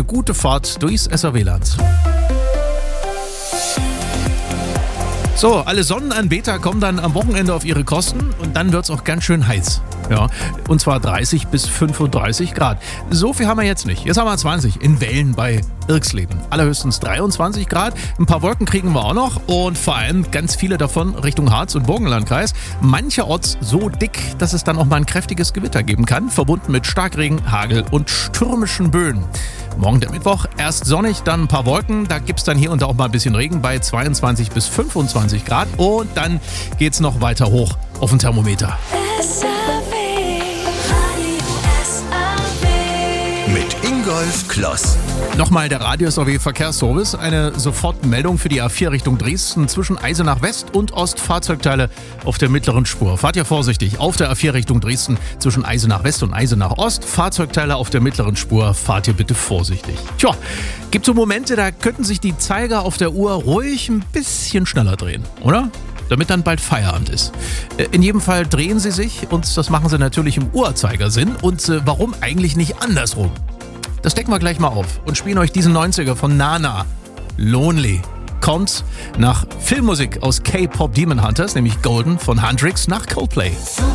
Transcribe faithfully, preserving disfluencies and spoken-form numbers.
gute Fahrt durchs S R W-Land. So, alle Sonnenanbeter kommen dann am Wochenende auf ihre Kosten und dann wird's auch ganz schön heiß. Ja, und zwar dreißig bis fünfunddreißig Grad. So viel haben wir jetzt nicht. Jetzt haben wir zwanzig in Wellen bei Irksleben. Allerhöchstens dreiundzwanzig Grad. Ein paar Wolken kriegen wir auch noch und vor allem ganz viele davon Richtung Harz und Burgenlandkreis. Mancherorts so dick, dass es dann auch mal ein kräftiges Gewitter geben kann, verbunden mit Starkregen, Hagel und stürmischen Böen. Morgen der Mittwoch, erst sonnig, dann ein paar Wolken. Da gibt's dann hier und da auch mal ein bisschen Regen bei zweiundzwanzig bis fünfundzwanzig Grad. Und dann geht's noch weiter hoch auf dem Thermometer. Mit Ingolf Kloss. Nochmal der Radio-S R W Verkehrsservice. Eine Sofortmeldung für die A vier Richtung Dresden zwischen Eisenach West und Ost. Fahrzeugteile auf der mittleren Spur. Fahrt ja vorsichtig. Auf der A vier Richtung Dresden zwischen Eisenach West und Eisenach Ost. Fahrzeugteile auf der mittleren Spur. Fahrt ihr bitte vorsichtig. Tja, gibt so Momente, da könnten sich die Zeiger auf der Uhr ruhig ein bisschen schneller drehen, oder? Damit dann bald Feierabend ist. In jedem Fall drehen sie sich und das machen sie natürlich im Uhrzeigersinn. Und äh, warum eigentlich nicht andersrum? Das decken wir gleich mal auf und spielen euch diesen neunziger von Nana, Lonely. Kommt nach Filmmusik aus K-Pop Demon Hunters, nämlich Golden von Hendrix nach Coldplay. So